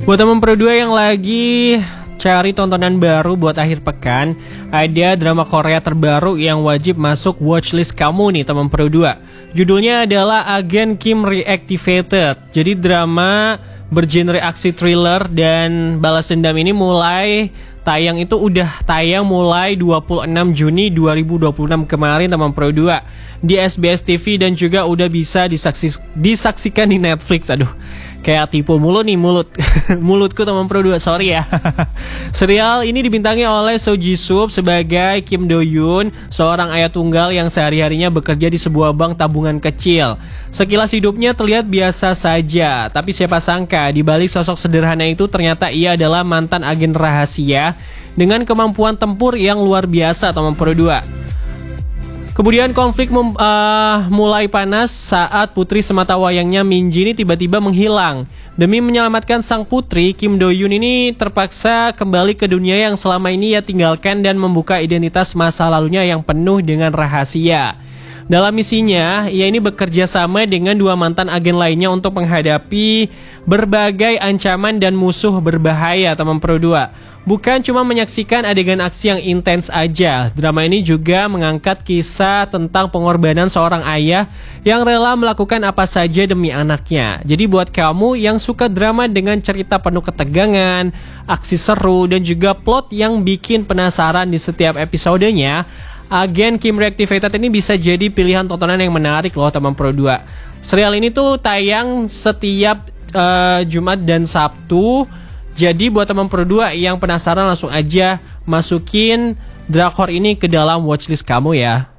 Buat teman Pro 2 yang lagi cari tontonan baru buat akhir pekan, ada drama Korea terbaru yang wajib masuk watchlist kamu nih teman Pro 2. Judulnya adalah Agen Kim Reactivated. Jadi drama bergenre aksi thriller dan balas dendam ini mulai tayang itu udah tayang mulai 26 Juni 2026 kemarin teman Pro 2 di SBS TV dan juga udah bisa disaksikan di Netflix. Aduh, kayak tipu mulu nih mulutku teman Pro 2, sorry ya. Serial ini dibintangi oleh Seo Ji Sub sebagai Kim Do Yoon, seorang ayah tunggal yang sehari-harinya bekerja di sebuah bank tabungan kecil. Sekilas hidupnya terlihat biasa saja, tapi siapa sangka di balik sosok sederhana itu ternyata ia adalah mantan agen rahasia dengan kemampuan tempur yang luar biasa teman Pro 2. Kemudian konflik mulai panas saat putri sematawayangnya Min Ji ini tiba-tiba menghilang. Demi menyelamatkan sang putri, Kim Do Yoon ini terpaksa kembali ke dunia yang selama ini ia tinggalkan dan membuka identitas masa lalunya yang penuh dengan rahasia. Dalam misinya, ia ini bekerja sama dengan dua mantan agen lainnya untuk menghadapi berbagai ancaman dan musuh berbahaya teman Pro 2. Bukan cuma menyaksikan adegan aksi yang intens aja, drama ini juga mengangkat kisah tentang pengorbanan seorang ayah yang rela melakukan apa saja demi anaknya. Jadi buat kamu yang suka drama dengan cerita penuh ketegangan, aksi seru, dan juga plot yang bikin penasaran di setiap episodenya, Agen Kim Reactivated ini bisa jadi pilihan tontonan yang menarik loh teman Pro 2. Serial ini tuh tayang setiap Jumat dan Sabtu. Jadi buat teman Pro 2 yang penasaran langsung aja masukin drakor ini ke dalam watchlist kamu ya.